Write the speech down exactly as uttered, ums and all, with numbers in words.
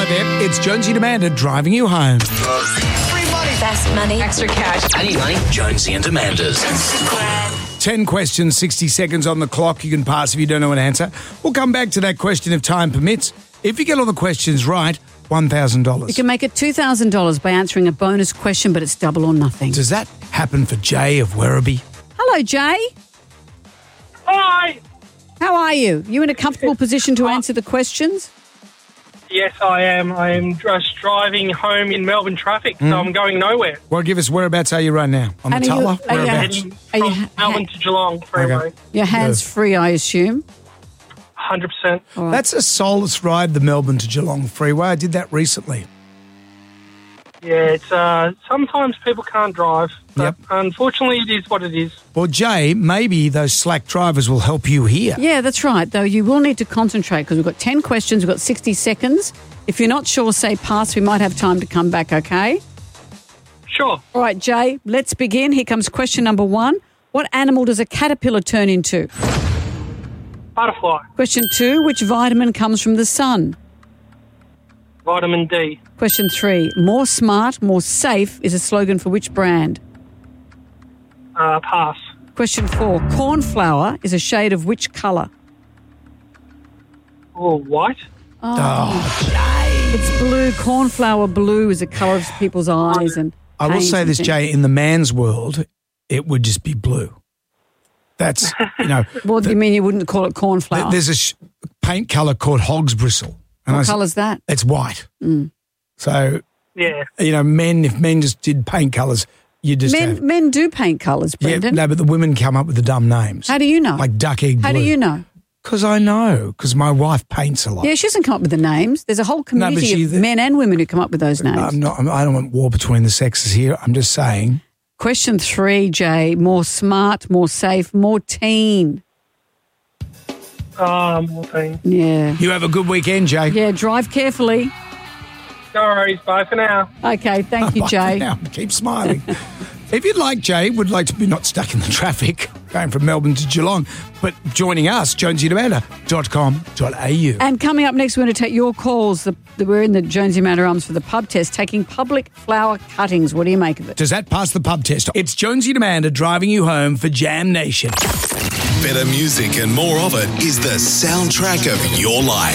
Hello there, it's Jonesy and Amanda driving you home. Free money. Fast money. Extra cash. I need money. Jonesy and Amanda's. ten questions, sixty seconds on the clock. You can pass if you don't know an answer. We'll come back to that question if time permits. If you get all the questions right, one thousand dollars. You can make it two thousand dollars by answering a bonus question, but it's double or nothing. Does that happen for Jay of Werribee? Hello, Jay. Hi. How are you? You in a comfortable position to answer the questions? Yes, I am. I am just driving home in Melbourne traffic, so I'm going nowhere. Well, give us whereabouts are you right now? On And the are you- Tulla? are you- Whereabouts? Heading Are you from ha- Melbourne to Geelong freeway. Okay. Your hands free, I assume. one hundred percent. All right. That's a soulless ride, the Melbourne to Geelong freeway. I did that recently. Yeah, it's uh, sometimes people can't drive, but Yep. unfortunately it is what it is. Well, Jay, maybe those slack drivers will help you here. Yeah, that's right. Though you will need to concentrate because we've got ten questions. We've got sixty seconds. If you're not sure, say pass. We might have time to come back, okay? Sure. All right, Jay, let's begin. Here comes question number one. What animal does a caterpillar turn into? Butterfly. Question two. Which vitamin comes from the sun? Vitamin D. Question three. More smart, more safe is a slogan for which brand? Uh, pass. Question four. Cornflower is a shade of which colour? Oh, white. It's blue. Cornflower blue is a colour of people's eyes. And I will paint say and this, things. Jay, in the man's world, it would just be blue. That's, you know, What do you mean you wouldn't call it cornflower? there's a sh- paint colour called hog's bristle. And I What s- colour's that? It's white. So, Yeah. you know, men, if men just did paint colours, you just Men have... men do paint colours, Yeah, Brendan. no, but the women come up with the dumb names. How do you know? Like duck egg blue. How do you know? Because I know, because my wife paints a lot. Yeah, she doesn't come up with the names. There's a whole community she- of men and women who come up with those names. I'm not, I'm, I don't want war between the sexes here. I'm just saying. Question three, Jay. More smart, more safe, more teen. Ah, more thing. Yeah. You have a good weekend, Jay. Yeah, drive carefully. No worries. Bye for now. Okay, thank you, Bye for Jay. now. Keep smiling. If you'd like, Jay, would like to be not stuck in the traffic going from Melbourne to Geelong, but joining us, jonesy and amanda dot com dot a u. And coming up next, we're going to take your calls. The, the, we're in the Jonesy Manor Arms for the pub test, taking public flower cuttings. What do you make of it? Does that pass the pub test? It's Jonesy and Amanda driving you home for Jam Nation. Better music and more of it is the soundtrack of your life.